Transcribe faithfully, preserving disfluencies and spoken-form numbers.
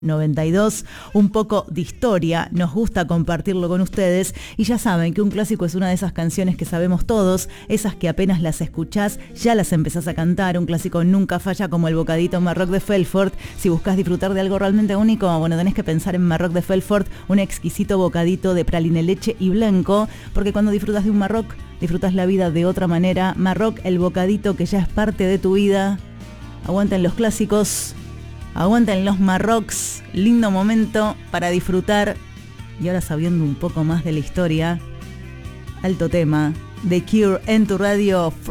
noventa y dos, un poco de historia, nos gusta compartirlo con ustedes y ya saben que un clásico es una de esas canciones que sabemos todos, esas que apenas las escuchás ya las empezás a cantar, un clásico nunca falla como el bocadito Marroc de Felfort. Si buscas disfrutar de algo realmente único, bueno, tenés que pensar en Marroc de Felfort, un exquisito bocadito de praline, leche y blanco, porque cuando disfrutas de un Marroc, disfrutas la vida de otra manera. Marroc, el bocadito que ya es parte de tu vida. Aguanten los clásicos. Aguanten los Marrocs, lindo momento para disfrutar. Y ahora sabiendo un poco más de la historia, alto tema, The Cure en tu radio.